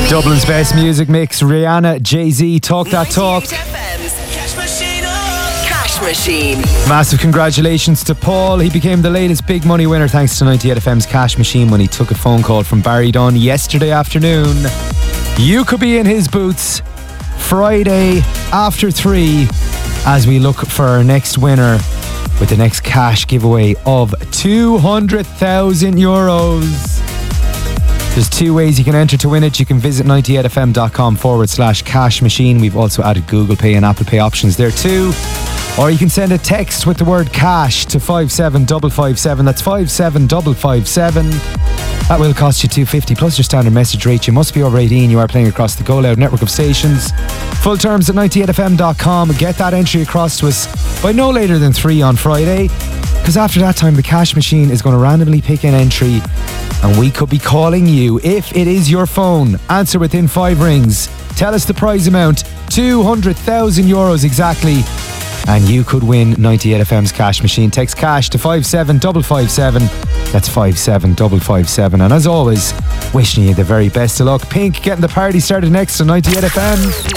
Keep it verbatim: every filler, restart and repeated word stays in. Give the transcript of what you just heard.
Dublin's best music mix, Rihanna, Jay-Z, Talk That Talk. Cash Machine. Massive congratulations to Paul. He became the latest big money winner thanks to ninety-eight F M's Cash Machine when he took a phone call from Barry Dunn yesterday afternoon. You could be in his boots Friday after three as we look for our next winner with the next cash giveaway of two hundred thousand euros. There's two ways you can enter to win it. You can visit ninety-eight f m dot com forward slash cash machine. We've also added Google Pay and Apple Pay options there too. Or you can send a text with the word cash to five seven five five seven. That's five seven five five seven. That will cost you two dollars fifty plus your standard message rate. You must be over eighteen. You are playing across the Go Loud network of stations. Full terms at ninety-eight f m dot com. Get that entry across to us by no later than three on Friday. Because after that time, the Cash Machine is going to randomly pick an entry and we could be calling you. If it is your phone, answer within five rings. Tell us the prize amount, two hundred thousand euros exactly. And you could win ninety-eight F M's Cash Machine. Text cash to five seven five five seven. That's five seven five five seven. And as always, wishing you the very best of luck. Pink getting the party started next to ninety-eight F M.